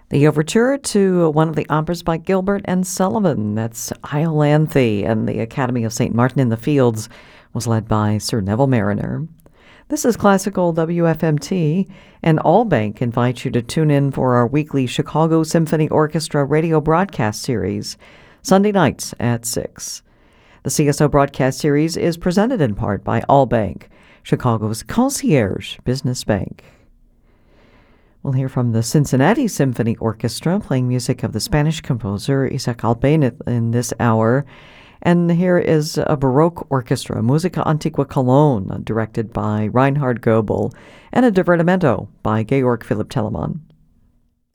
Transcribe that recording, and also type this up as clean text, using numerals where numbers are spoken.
The overture to one of the operas by Gilbert and Sullivan, that's Iolanthe, and the Academy of St. Martin in the Fields was led by Sir Neville Mariner. This is Classical WFMT, and Allbank invites you to tune in for our weekly Chicago Symphony Orchestra radio broadcast series, Sunday nights at 6. The CSO broadcast series is presented in part by Allbank, Chicago's concierge business bank. We'll hear from the Cincinnati Symphony Orchestra playing music of the Spanish composer Isaac Albéniz in this hour. And here is a Baroque orchestra, Musica Antigua Cologne, directed by Reinhard Goebel, and a divertimento by Georg Philipp Telemann.